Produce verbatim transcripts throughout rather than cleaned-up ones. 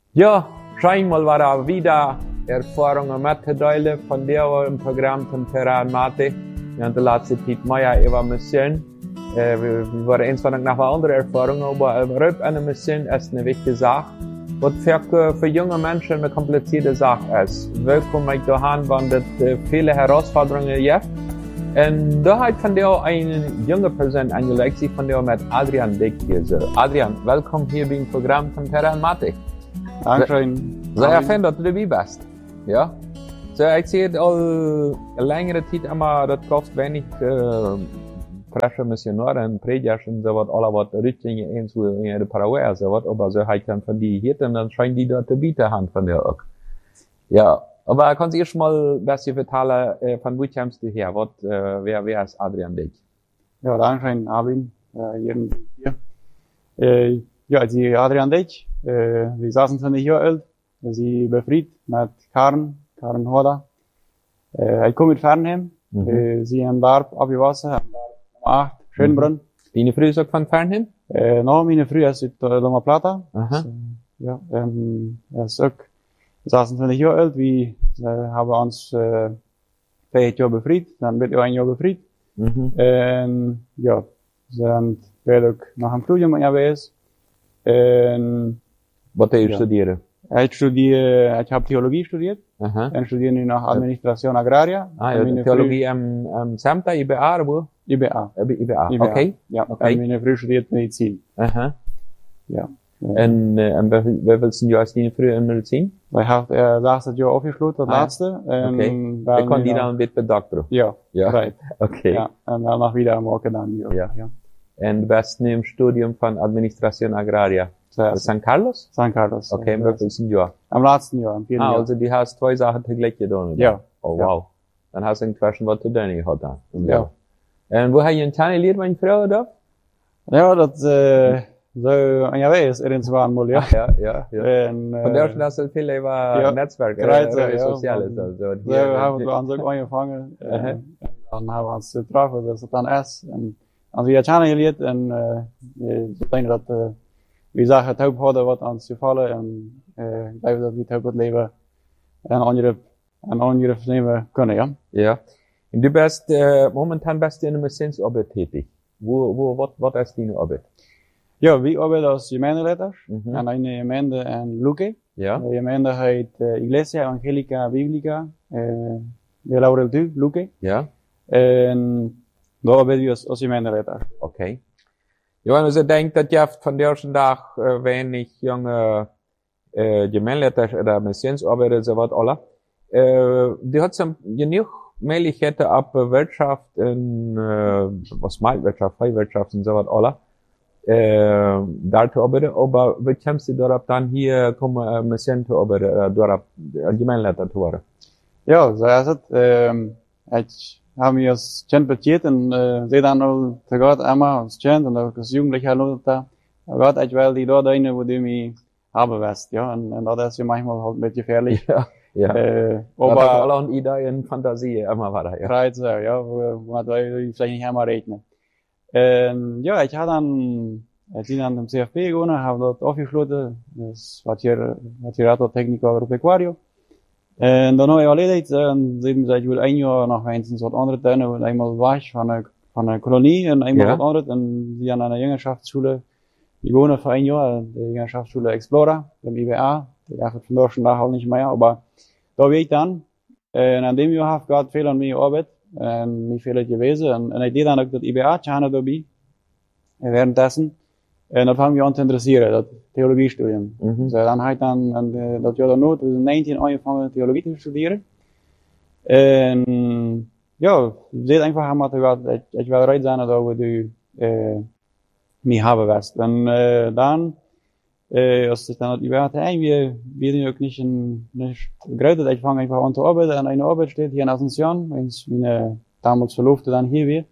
Ja, scheinbar war er wieder Erfahrungen met te delen van deel im Programm zum Terrain Mate. Wir haben die letzte Zeit mehr über Mission. Äh, wir, wir waren insgesamt noch andere Erfahrungen, aber überhaupt eine Mission ist eine wichtige Sache. Wat für, für junge Menschen eine komplizierte Sache ist. Willkommen ich dahin, wenn das viele Herausforderungen gibt. Und da hat von dir eine junge Person angelegt, sich von dir mit Adrian Dick hier so. Adrian, willkommen hier beim Programm zum Terrain Mate. Dankeschön. Sehr fijn dat du dabei bist. Ja. So, ich sehe all längere Zeit immer, das kostet wenig äh, frische Missionare, Prediger und so was, alle was Richtlinien in so in der Paraguay, so was, aber so halt dann von die hier, dann scheinen die dort dabei zu haben von der auch. Ja. Aber kannst du erst mal ein bisschen vertellen, äh, von wo kommst du her? Was, äh, wer, wer ist Adrian Dick? Ja, Dankeschön, Arvin, äh, hier. Äh, ja, die Adrian Dick, äh, wir saßen zwanzig Jahre alt, sie befried mit Karen, Karen Hoda. Äh, ich komme mit Fernheim, mhm. äh, sie haben Darb abgewassen, haben Darb Nummer acht, Schönbrunn. Mhm. Deine Frau ist auch von Fernheim? Äh, no, meine Frau ist aus äh, Loma Plata. Aha. So, ja, ähm, er ist auch, wir saßen zwanzig Jahre alt, wir äh, haben uns, äh, vijf Jahre befried, dann wird er ein Jahr befried. Mhm. En, ja, sind beide ook nog een studium geweest. En, wat heb je ja. studeren? Ik studeer, ik heb theologie gestudeerd. Aha. En studeer nu nog administratie agraria. Ah, ja, theologie am, am SEMTA, I B A, wo? I B A. I B A, I B A. okay. Ja, okay. En mijn vrouw studeert medicijn. Aha. Ja. En, uh, en welches Jahr ist deine Frau in Medizin? Wij hebben uh, laatste jaar afgesloten, het ah, laatste. En okay. Ik kon die dan weer bedokteren? Ja. Ja. Right. Okay. Ja, en dan nog weer maken dan. Ja. Ja. Ja. En du bist nu im Studium von Administration Agraria. Ja. San Carlos? San Carlos. Okay, im welchen Jahr? Am letzten Jahr, am vierten Ah, Jahr. also die hast zwei Sachen tegelijk gedaan? Ja. Oh, ja. wow. Dan hast du inzwischen wat te doen gehad dan. Ja. En wo heb je een tane geleerd met je vrouw dan? Ja, dat, uh, zo, en ja, wees, er in zwaar mooi, ja. Ja, ja, ja. En, uh, Van daar is dat veel even ja, netwerken, right, uh, ja, sociale zo. Zo, zo hebben we ons ook aangevangen. Uh, uh-huh. En dan hebben we ons getroffen, dat het dan is. En als we het geleerd en uh, zo denk dat uh, we zagen het hoop hadden wat ons gevallen en uh, blijven dat we het hoop het leven en andere en andere nemen kunnen, ja. Ja. En du bist uh, momentan best in de missionsarbeit tätig. Wo, wo, wat, wat is die arbeit? Ja, we arbeiten als gemeenteleiders mm-hmm. en een gemeente in Luque. Ja. De gemeente heet uh, Iglesia Evangelica Biblica uh, de Laurel du, Luque. Ja. En daar arbeiden we als, als gemeenteleiders. Oké. Okay. Johannes, ik denk dat je van deze dag uh, weinig jonge uh, gemeenteleiders oder missionsarbeiter so wat alle. Uh, die hat some genoeg Möglichkeiten ab Wirtschaft in, uh, was Marktwirtschaft, Freiwirtschaft und so was alle. Uh, daar te arbeiten, aber wie kommst du darauf dann hier kommen uh, Mission te arbeiten, uh, darauf Gemeinleiter te worden? Ja, zo is het. Um, ik heb me als kind betiert en uh, zei dan al te God einmal als kind en ook als jugendlicher nog dat God, ik wil die daar dingen wo du mij hebben wist, ja, en, en dat is ja manchmal halt een beetje gefährlich. Ja. Ja. Uh, aber alle Ideen, Fantasie, immer weiter, ja. Right, so, ja, wo, wo wir vielleicht nicht einmal rechnen. En ja, ik had dan, ik ging aan de C F P gewonnen, heb dat afgesloten, dus wat hier, wat hier had, Técnico Agropecuario. En dan heb ik geleerd, en zeiden ze, ik wil een jaar nog eens een soort andere tuinen, wil eenmaal weg van een, van een kolonie, en eenmaal ja. wat andere, en die aan een jongenschaftsschule, gewonnen voor een jaar, de jongenschaftsschule Explora, de I B A, die eigenlijk vandaag vandaag al niet meer, maar daar weet ik dan, en aan dem jaar heb ik gehad veel aan mij gearbeidet, en niet veel gewezen, en, en ik deed dan ook dat I B A-tjane daarbij, währenddessen, en dat vang me aan te interesseren, dat theologiestudium. Mm-hmm. Dus dan heb ik dan, en, uh, dat jaar daarna, twintig negentien, aangevangen theologie te studeren. En ja, ik deed einfach maar dat ik, ik wil rijden zijn dat we die uh, niet hebben west. En uh, dan, uh, als ik dan het I B A te eind, we, we doen ook niet een, niet groot, ik vang einfach aan te arbeiden, en een arbeid steht hier in Asunción, wens mijn damals verloofde dan hier weer.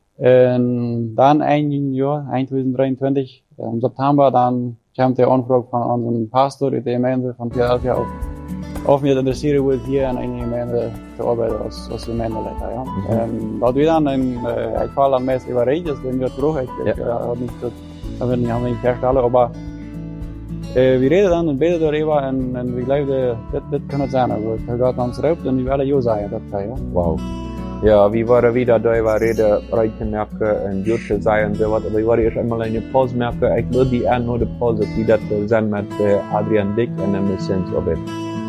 En dan een jaar, twintig drieëntwintig, im September, dan kwam de aanvraag van onze pastor in de gemeente van Philadelphia of, of me interesseren wil hier in een gemeente te arbeiden als, als gemeenteleiter. Ja. Mm-hmm. En dat we dan, en uh, ik val dan meest überreden, dus ik ben weer terug, ik, ik ja. uh, had niet, dat, dat wil ik niet vertellen, maar Uh, we reden dan en beden daarover en, en we geloofden, dit, dit kan het zijn. Also, het gaat ons erop en we willen jou zeggen dat ja. Wow. Ja, wir waren wieder da, war Rede, Reichenmerke und Jutta sein und so was, aber ich war erst einmal in der Pause merke, ich nur die an nur die Pause, die das sind mit Adrian Dick und der Missionsarbeit.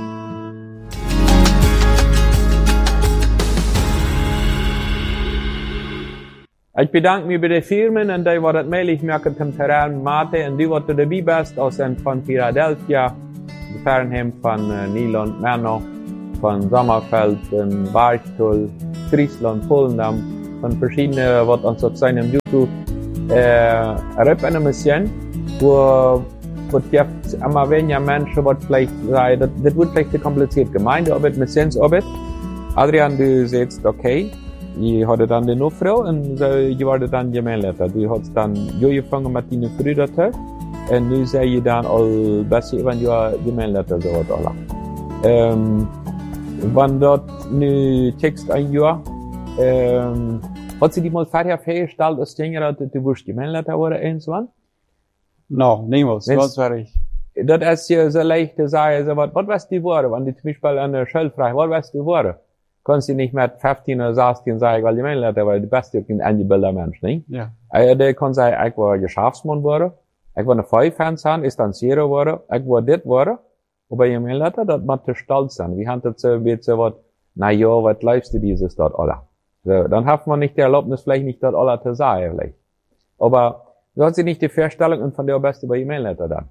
Ich bedanke mich bei den Firmen und die, die das möglich machen, zum Terrain Mate und die, die dabei bist, aus von Philadelphia, Fernheim von äh, Nylund, Merno, von Sommerfeld, von Barchtul, Friesland, Polendamm, von verschiedenen, was uns auf seinem YouTube, äh, Rep eine Mission, wo, wo jetzt immer weniger Menschen, was vielleicht sagen, das, das wird vielleicht zu kompliziert. Gemeindearbeit, Missionsarbeit. Adrian, du sagst, okay. Ich hatte dann die Frau und so, ich war dann gemeldet. Du hast dann angefangen mit deinen Brüdern und nu sei ich dann all besser, wenn du gemeldet hast, so was alle. Ähm, wenn dort nu Text ein Jahr, ähm, hat sie die mal vorher festgestellt, dass du du wirst gemeldet oder irgendwann? No, niemals, ganz fertig. Das ist ja so leicht zu sagen, so was, was weißt du geworden, wenn du zum Beispiel an der Schule fragst, was weißt du geworden? Kannst du nicht mit fünfzehn oder sechzehn sagen, weil die gemeldet haben, weil du bist ja kein eingebildeter Mensch, nicht? Ja. Also, der kann sagen, ich war Geschäftsmann geworden, ich war eine Feuerfans an, ist dann Zero geworden, ich war dit geworden, aber gemeldet hat, das macht stolz sein. Wir haben das so ein bisschen was, na ja, was läufst du dieses dort alle? So, dann hat man nicht die Erlaubnis, vielleicht nicht dort alle zu sagen, vielleicht. Aber, du hast nicht die Vorstellung und von der bist du bei gemeldet dann.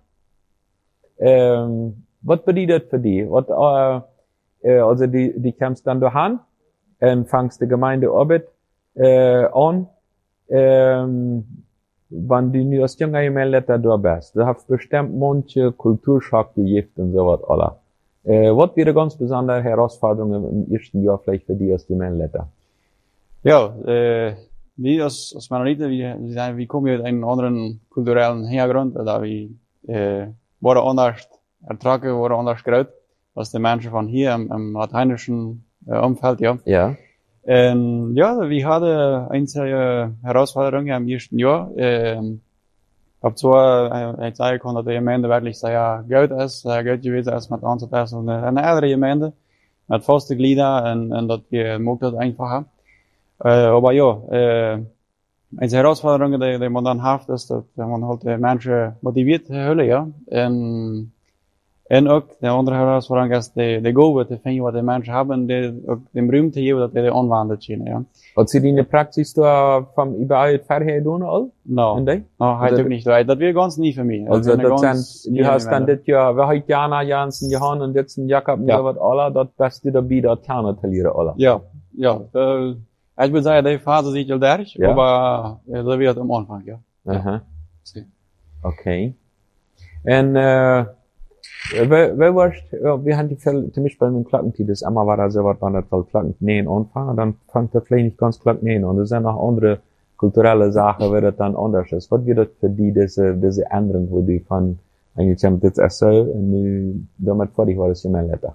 Ähm, was bedeutet für die? Was, äh, Also die, die kommst dann dahin und fangst die Gemeindearbeit äh, an, ähm, wenn du nur als junger gemeldet da bist. Du hast bestimmt manche Kulturschock gegeben und so was alle. Äh, was wäre ganz besondere Herausforderungen im ersten Jahr vielleicht für die als gemeldet? Ja, äh, wir als, als Mennoniten, wir, wir kommen aus einem anderen kulturellen Hintergrund, da wir äh, waren anders ertragen, waren anders groß. Was die Menschen von hier im, im lateinischen äh, Umfeld, ja. Ja. Ähm, ja, wir hatten einzelne Herausforderungen im ersten Jahr. Ähm, ich habe zwar äh, sagen können, dass die Gemeinde wirklich sehr gut ist, sehr gut gewesen ist mit uns, das ist eine, eine ältere Gemeinde, mit festen Gliedern und, und dass wir mögt das einfacher. Äh, aber ja, äh, eine Herausforderung, die, die man dann hat, ist, dass man halt die Menschen motiviert hören, ja. Und, En ook de andere herausforderung is de, de goede te vinden wat de mensen hebben, de, ook de ruimte te geven dat die aanwenden kunnen, ja. Hat sie die in der Praxis da vom überall vorher tun all? No, Und die? no, halt ook nicht. Das wäre ganz nie für mich. Also, das sind, du hast dann das Jahr, wer hat Jana Jansen gehauen und jetzt ein Jakob und ja. so was aller, das beste dabei, das Tana talieren aller. Ja, ja, äh, ich würde sagen, die Phase sieht ja durch, ja. aber, äh, das wird am Anfang, ja. Aha. Okay. Und, äh, Wer, wer warst, ja, wir haben die Fälle, zum Beispiel mit Klackentiet, das einmal war da so was, wann das voll Klackennähen anfangen, und dann fängt das vielleicht nicht ganz Klackennähen an. Das sind noch andere kulturelle Sachen, wo das dann anders ist. Was wird das für die, diese, diese Änderung, wo die von, eigentlich haben das erst so, und du, damit fertig war das ja mehr letter.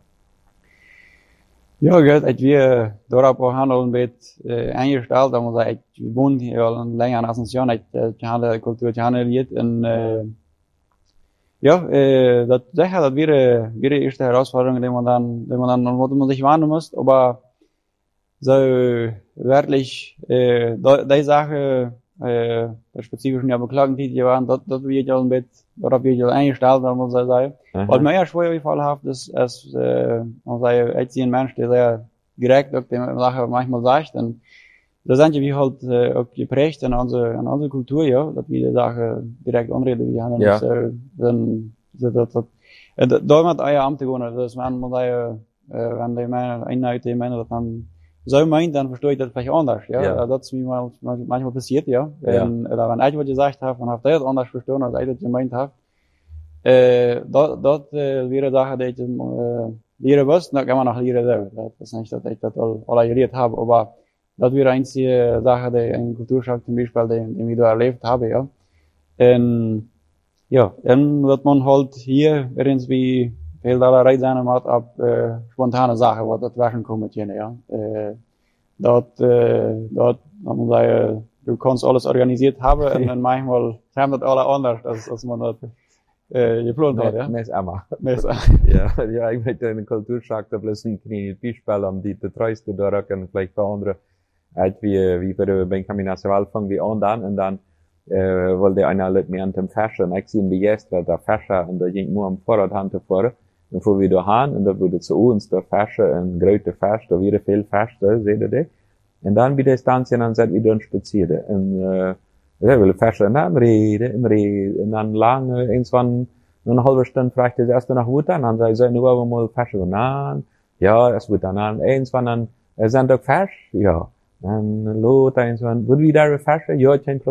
Ja, gut, ich wir darauf auch handeln ein bisschen, äh, eingestellt, da muss ich, ich wohne hier länger in Asunción, ich, ich habe Kultur, ich habe erlebt, und, äh, ja, äh, das, sicher, das wäre, wäre die erste Herausforderung, die man dann, die man dann, wo man sich warnen muss, aber so, wirklich, äh, die Sache, äh, der spezifischen ja Beklagentitel, die waren, das, das wird ja ein bisschen, darauf wird ja eingestellt, da muss ich sagen. Was mir eher schwer gefallen hat, ist, ist, äh, man sagt, ich sehe ein Mensch, der sehr direkt auch die Sache manchmal sagt, und da sind ja wir halt äh, auch geprägt in unsere, in unsere Kultur, ja, dass wir die Sache direkt anreden, wir haben ja. das, äh, dann, das, das, das, äh, da hat euer Amt gewonnen, das wenn man da, äh, wenn die Männer, einer die Männer das dann so meint, dann verstehe ich das vielleicht anders, ja, ja. Das ist wie mal, manchmal passiert, ja, ja. Und, oder wenn ich was gesagt habe, und habe das anders verstanden, als ich das gemeint habe, äh, das, das, äh, wäre eine Sache, die ich, äh, lernen muss, dann kann man auch lernen, das ist nicht, dass ich das alle gelernt habe, aber das wäre einzige Sache, die ein Kulturschock zum Beispiel, den, den ich da erlebt habe, ja. Und, ja, dann wird man halt hier irgendwie viel allerlei sein hat ab, äh, spontane Sachen, was das waschen kommt, ja. Äh, dort, äh, dort, man muss sagen, du kannst alles organisiert haben, und dann manchmal haben das alle anders, als, als man das, Uh, je vloot dat, ja? Met Emma. Met ja, ja, ik weet in een cultuurschaak dat plus een klein piespel om die te truisten door ook en gelijk veranderen. Uit wie, wie voor Benjamin Nassaual vangt die aan dan en dan uh, wilde einer lidt meer aan het fashion. Ik zie een begeesterd dat fashion en dat ging nu om vooruit hand te voeren. En voor wie door gaan en dat wordt het zo ons, dat fashion en grote fashion, dat weer veel fashion, zie je dat? En dan bij de stantie en dan zet we dan spazieren. En uh, we willen fashion en reden en reden en dan lang uh, eens van een halve stund vraagt hij eerst nog goed aan. En dan zei nu we mal fashion aan. Ja, is goed aan. Eens van dan zijn het ook fashion? Ja. En lood eens van, wil wie daar fashion? Ja, geen